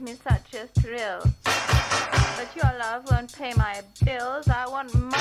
me such a thrill. But your love won't pay my bills. I want money